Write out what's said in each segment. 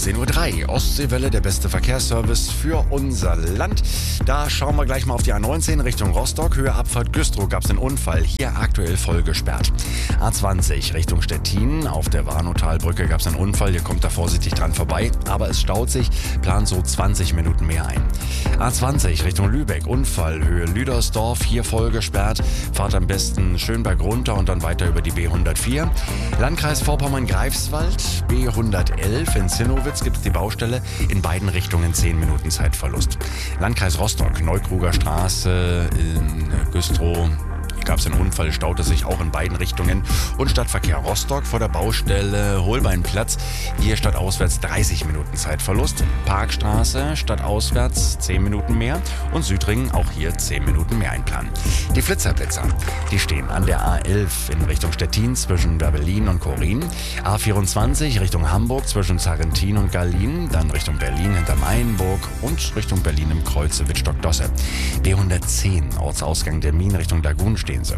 19:03 Uhr. Ostseewelle, der beste Verkehrsservice für unser Land. Da schauen wir gleich mal auf die A19 Richtung Rostock. Höhe Abfahrt Güstrow gab es einen Unfall. Hier aktuell voll gesperrt. A20 Richtung Stettin. Auf der Warnow-Talbrücke gab es einen Unfall. Ihr kommt da vorsichtig dran vorbei. Aber es staut sich. Plant so 20 Minuten mehr ein. A20 Richtung Lübeck. Unfall. Höhe Lüdersdorf. Hier voll gesperrt. Fahrt am besten Schönberg runter und dann weiter über die B104. Landkreis Vorpommern-Greifswald. B111 in Zinnowitz gibt es die Baustelle. In beiden Richtungen 10 Minuten Zeitverlust. Landkreis Rostock, Neukruger Straße in Güstrow. Gab es einen Unfall, staute sich auch in beiden Richtungen. Und Stadtverkehr Rostock vor der Baustelle Holbeinplatz. Hier stadtauswärts 30 Minuten Zeitverlust. Parkstraße stadtauswärts 10 Minuten mehr. Und Südring auch hier 10 Minuten mehr einplanen. Die Flitzerblitzer, die stehen an der A11 in Richtung Stettin zwischen Berlin und Korin. A24 Richtung Hamburg zwischen Sarrentin und Gallien. Dann Richtung Berlin hinter Mainburg und Richtung Berlin im Kreuze Wittstock-Dosse. B110 Ortsausgang der Min Richtung Lagun stehen sie.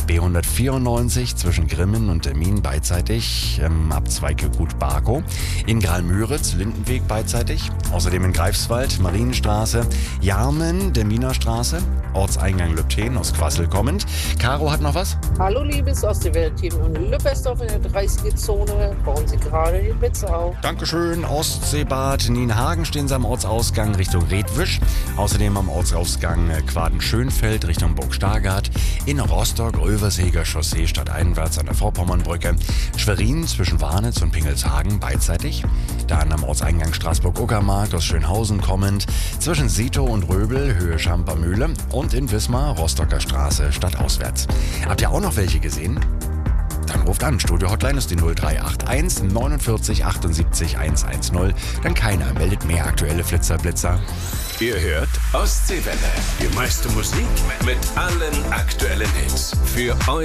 B194 zwischen Grimmen und Min beidseitig, Abzweige Gut Barkow. In Graal-Müritz, Lindenweg beidseitig. Außerdem in Greifswald, Marienstraße, Jarmen, der Miner Straße, Ortseingang Lübten aus Quassel kommend. Caro hat noch was? Hallo liebes Ostseewelle-Team und Lübbersdorf in der 30er-Zone. Bauen Sie gerade die Pizza auf. Dankeschön. Ostseebad Nienhagen stehen sie am Ortsausgang Richtung Redwisch. Außerdem am Ortsausgang Quaden-Schönfeld Richtung Burg Stargard. In Rostock, Röverseger Chaussee stadteinwärts an der Vorpommernbrücke. Schwerin zwischen Warnitz und Pingelshagen beidseitig. Dann am Ortseingang Straßburg-Uckermark aus Schönhausen kommend. Zwischen Sito und Röbel, Höhe Schampermühle. Und in Wismar, Rostocker Straße stadtauswärts. Habt ihr auch noch welche gesehen? Dann ruft an. Studio-Hotline ist die 0381 49 78 110. Dann keiner meldet mehr aktuelle Flitzerblitzer. Ihr hört Ostseewelle. Die meiste Musik mit allen aktuellen Hits. Für euch.